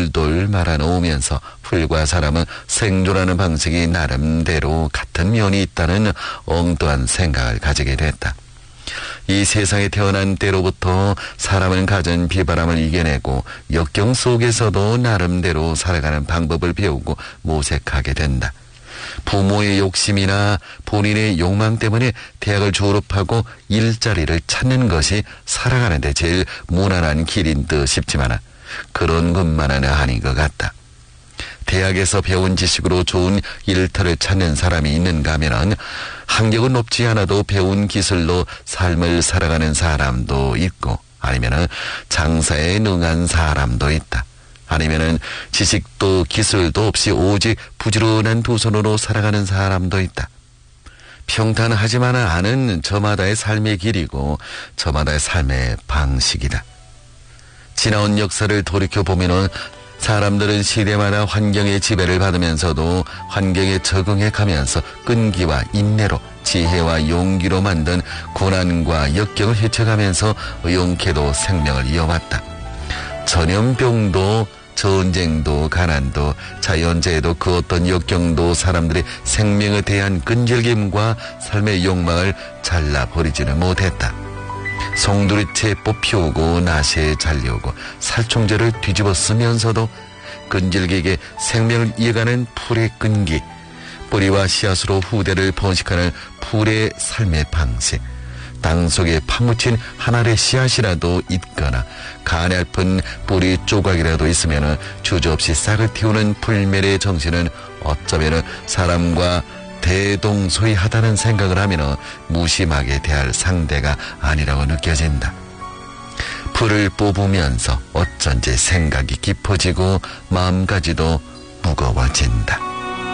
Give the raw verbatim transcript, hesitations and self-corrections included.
돌돌 말아놓으면서 풀과 사람은 생존하는 방식이 나름대로 같은 면이 있다는 엉뚱한 생각을 가지게 됐다. 이 세상에 태어난 때로부터 사람은 가진 비바람을 이겨내고 역경 속에서도 나름대로 살아가는 방법을 배우고 모색하게 된다. 부모의 욕심이나 본인의 욕망 때문에 대학을 졸업하고 일자리를 찾는 것이 살아가는 데 제일 무난한 길인 듯 싶지만 그런 것만은 아닌 것 같다. 대학에서 배운 지식으로 좋은 일터를 찾는 사람이 있는가 하면 학력은 높지 않아도 배운 기술로 삶을 살아가는 사람도 있고 아니면 장사에 능한 사람도 있다. 아니면 지식도 기술도 없이 오직 부지런한 두 손으로 살아가는 사람도 있다. 평탄하지만 않은 저마다의 삶의 길이고 저마다의 삶의 방식이다. 지나온 역사를 돌이켜보면 사람들은 시대마다 환경의 지배를 받으면서도 환경에 적응해 가면서 끈기와 인내로 지혜와 용기로 만든 고난과 역경을 헤쳐가면서 의용케도 생명을 이어왔다. 전염병도 전쟁도 가난도 자연재해도 그 어떤 역경도 사람들의 생명에 대한 끈질김과 삶의 욕망을 잘라버리지는 못했다. 송두리째 뽑히오고 낫에 잘려오고 살충제를 뒤집어 쓰면서도 끈질기게 생명을 이어가는 풀의 끈기, 뿌리와 씨앗으로 후대를 번식하는 풀의 삶의 방식, 땅 속에 파묻힌 한 알의 씨앗이라도 있거나 가냘픈 뿌리 조각이라도 있으면 주저없이 싹을 틔우는 풀멜의 정신은 어쩌면 사람과 대동소이하다는 생각을 하면 무심하게 대할 상대가 아니라고 느껴진다. 풀을 뽑으면서 어쩐지 생각이 깊어지고 마음까지도 무거워진다.